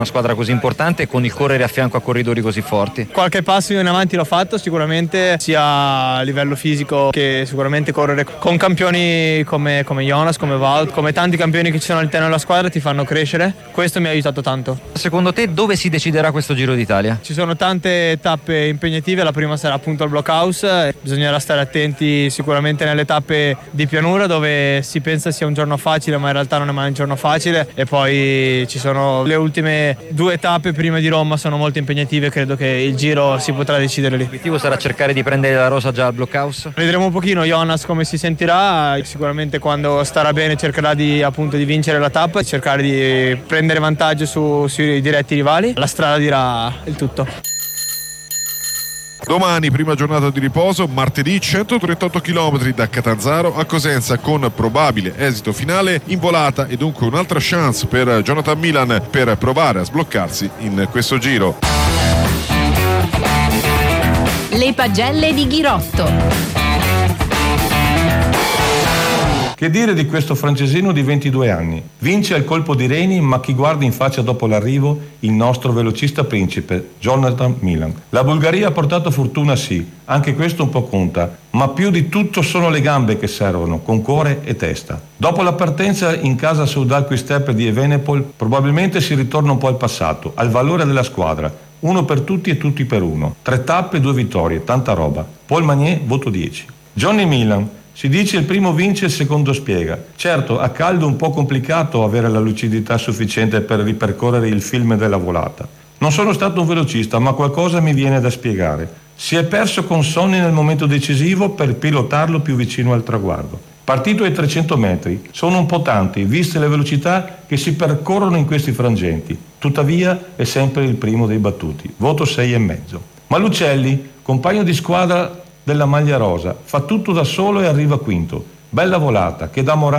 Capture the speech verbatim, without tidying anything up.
Una squadra così importante con il correre a fianco a corridori così forti. Qualche passo in avanti l'ho fatto sicuramente, sia a livello fisico che sicuramente correre con campioni come, come Jonas, come Wout, come tanti campioni che ci sono all'interno della squadra ti fanno crescere. Questo mi ha aiutato tanto. Secondo te dove si deciderà questo Giro d'Italia? Ci sono tante tappe impegnative, la prima sarà appunto al Blockhouse, bisognerà stare attenti sicuramente nelle tappe di pianura dove si pensa sia un giorno facile ma in realtà non è mai un giorno facile, e poi ci sono le ultime due tappe prima di Roma, sono molto impegnative, credo che il Giro si potrà decidere lì. L'obiettivo sarà cercare di prendere la rosa già al Blockhouse? Vedremo un pochino Jonas come si sentirà, sicuramente quando starà bene cercherà di, appunto, di vincere la tappa, cercare di prendere vantaggio su, sui diretti rivali, la strada dirà il tutto. Domani prima giornata di riposo, martedì centotrentotto chilometri da Catanzaro a Cosenza con probabile esito finale in volata e dunque un'altra chance per Jonathan Milan per provare a sbloccarsi in questo giro. Le pagelle di Ghirotto. Che dire di questo francesino di ventidue anni? Vince al colpo di reni, ma chi guarda in faccia dopo l'arrivo? Il nostro velocista principe, Jonathan Milan. La Bulgaria ha portato fortuna sì, anche questo un po' conta, ma più di tutto sono le gambe che servono, con cuore e testa. Dopo la partenza in casa Soudal Quick-Step di Evenepoel, probabilmente si ritorna un po' al passato, al valore della squadra. Uno per tutti e tutti per uno. Tre tappe, due vittorie, tanta roba. Paul Magnier, voto dieci. Johnny Milan. Si dice il primo vince, il secondo spiega. Certo, a caldo è un po' complicato avere la lucidità sufficiente per ripercorrere il film della volata. Non sono stato un velocista, ma qualcosa mi viene da spiegare. Si è perso con Sonny nel momento decisivo per pilotarlo più vicino al traguardo. Partito ai trecento metri, sono un po' tanti, viste le velocità che si percorrono in questi frangenti. Tuttavia è sempre il primo dei battuti. Voto sei e mezzo. Ma Lucelli, compagno di squadra della maglia rosa, fa tutto da solo e arriva quinto. Bella volata che dà morale